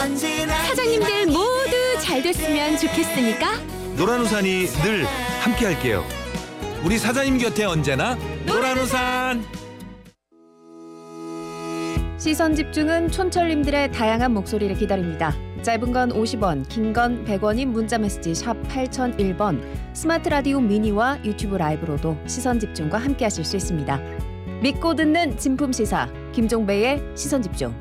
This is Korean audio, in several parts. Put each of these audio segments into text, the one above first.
사장님들 모두 잘 됐으면 좋겠으니까 노란우산이 늘 함께할게요. 우리 사장님 곁에 언제나 노란우산. 시선 집중은 촌철님들의 다양한 목소리를 기다립니다. 짧은 건 50원, 긴 건 100원인 문자메시지 샵 8001번, 스마트 라디오 미니와 유튜브 라이브로도 시선 집중과 함께하실 수 있습니다. 믿고 듣는 진품 시사, 김종배의 시선 집중.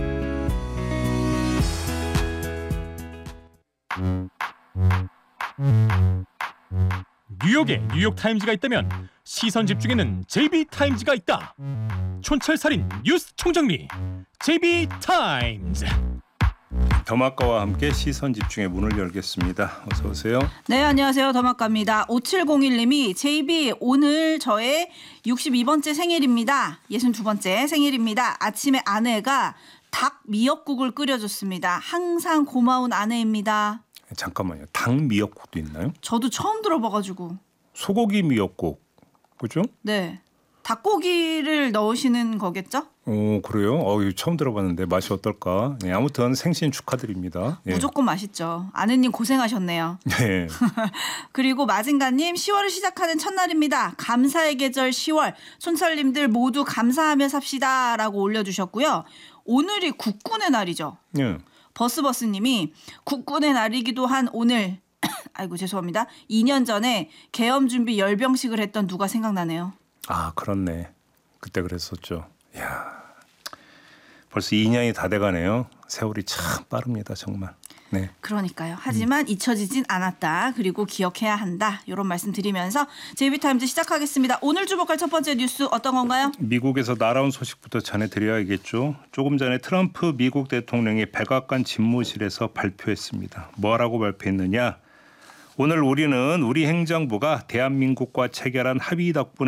뉴욕에 뉴욕타임즈가 있다면 시선 집중에는 JB타임즈가 있다. 촌철살인 뉴스 총정리 JB타임즈. 더마카와 함께 시선 집중의 문을 열겠습니다. 어서 오세요. 네, 안녕하세요. 더마카입니다. 5701님이 JB 오늘 저의 62번째 생일입니다. 62번째 생일입니다. 아침에 아내가 닭 미역국을 끓여줬습니다. 항상 고마운 아내입니다. 잠깐만요. 닭 미역국도 있나요? 저도 처음 들어봐가지고. 소고기 미역국, 그죠? 네. 닭고기를 넣으시는 거겠죠? 그래요? 처음 들어봤는데 맛이 어떨까? 네, 아무튼 생신 축하드립니다. 예. 무조건 맛있죠. 아내님 고생하셨네요. 네. 그리고 마징가님 10월을 시작하는 첫날입니다. 감사의 계절 10월. 촌철님들 모두 감사하며 삽시다 라고 올려주셨고요. 오늘이 국군의 날이죠. 예. 버스님이 국군의 날이기도 한 오늘 아이고 죄송합니다. 2년 전에 계엄 준비 열병식을 했던 누가 생각나네요. 아, 그렇네. 그때 그랬었죠. 이야, 벌써 2년이 다 돼가네요. 세월이 참 빠릅니다, 정말. 네. 그러니까요. 하지만 잊혀지진 않았다. 그리고 기억해야 한다. 이런 말씀 드리면서 JB타임즈 시작하겠습니다. 오늘 주목할 첫 번째 뉴스 어떤 건가요? 미국에서 날아온 소식부터 전해드려야겠죠. 조금 전에 트럼프 미국 대통령이 백악관 집무실에서 발표했습니다. 뭐라고 발표했느냐? 오늘 우리는 우리 행정부가 대한민국과 체결한 합의 덕분에